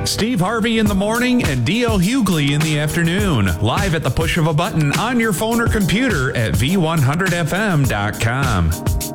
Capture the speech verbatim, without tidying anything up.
Steve Harvey in the morning and D L Hughley in the afternoon. Live at the push of a button on your phone or computer at V one hundred F M dot com.